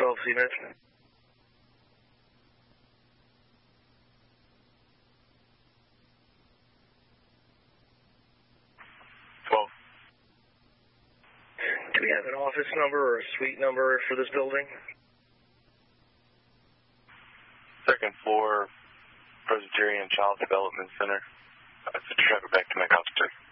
12 CNET. 12. Do we have an office number or a suite number for this building? Second floor, Presbyterian Child Development Center. That's the traffic back to Mac Officer.